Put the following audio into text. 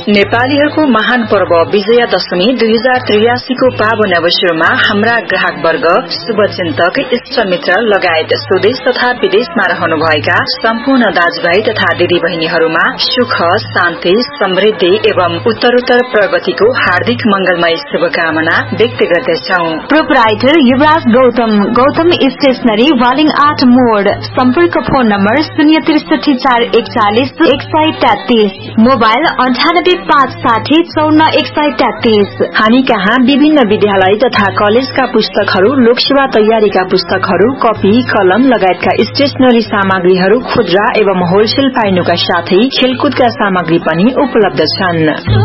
नेपालीहरूको महान पर्व विजयादशमी 2083 को पावन अवसरमा हाम्रा ग्राहक वर्ग, शुभचिन्तक, इष्टमित्र लगायत स्वदेश तथा विदेशमा रहनुभएका सम्पूर्ण दाजुभाइ तथा दिदीबहिनीहरूमा सुख, शान्ति, समृद्धि एवं उत्तरोत्तर प्रगतिको हार्दिक मंगलमय शुभकामना व्यक्त गर्दछौ। प्रोपराइटर युवराज गौतम स्टेशनरी वालिङ 8 मोड। सम्पर्क फोन नम्बर 063 मोबाइल 9856049133। हामी कहाँ विभिन्न विद्यालय तथा कलेजका पुस्तकहरू, लोकसेवा तयारीका पुस्तकहरू, कपी, कलम लगायतका स्टेशनरी सामग्रीहरू खुद्रा एवं होलसेल पाइनुका साथै खेलकुदका सामग्री पनि उपलब्ध छन्।